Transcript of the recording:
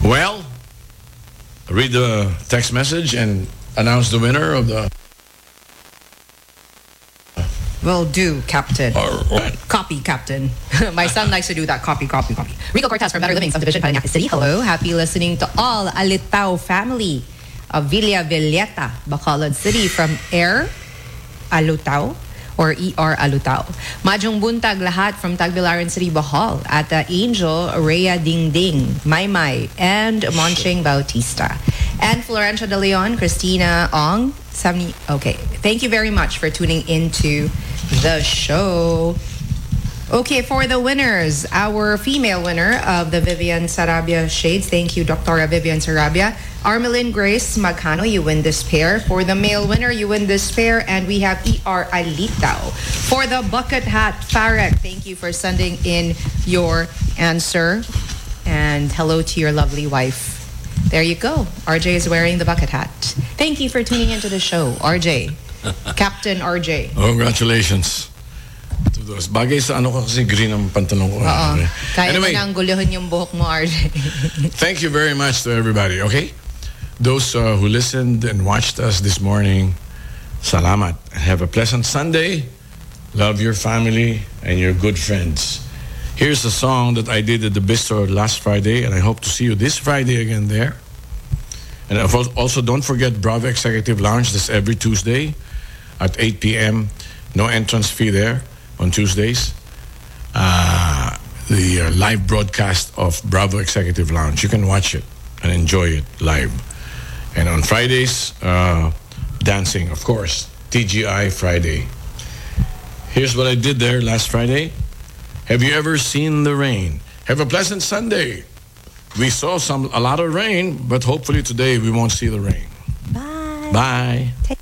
Well, read the text message and announce the winner of the... Will do, Captain. Right. Copy, Captain. My son likes to do that. Copy. Rico Cortez from Better Living Subdivision, Parañaque City. Hello. Happy listening to all Alitao family of Villa Villeta, Bacolod City from Air Alutao or ER Alutao. Majong buntag lahat from Tagbilaran City, Bohol. At Angel, Rhea Dingding, Maymay, and Monching Bautista. And Florencia De Leon, Christina Ong, 70. Okay. Thank you very much for tuning into the show. Okay, for the winners, our female winner of the Vivian Sarabia Shades. Thank you, Dr. Vivian Sarabia. Armelin Grace Magcano, you win this pair. For the male winner, you win this pair. And we have ER Alitao. For the bucket hat, Farek, thank you for sending in your answer. And hello to your lovely wife. There you go. RJ is wearing the bucket hat. Thank you for tuning into the show, RJ. Captain RJ. Congratulations to those. Bagay sa ano ko kasi green ang pantalon ko. Kaya anyway, mo nang guluhan yung buhok mo, RJ. Thank you very much to everybody, okay? Those who listened and watched us this morning, salamat. Have a pleasant Sunday. Love your family and your good friends. Here's a song that I did at the Bistro last Friday, and I hope to see you this Friday again there. And also, don't forget Bravo Executive Lounge. This every Tuesday at 8 p.m. No entrance fee there on Tuesdays. The live broadcast of Bravo Executive Lounge. You can watch it and enjoy it live. And on Fridays, dancing, of course. TGI Friday. Here's what I did there last Friday. Have you ever seen the rain? Have a pleasant Sunday. We saw a lot of rain, but hopefully today we won't see the rain. Bye. Bye.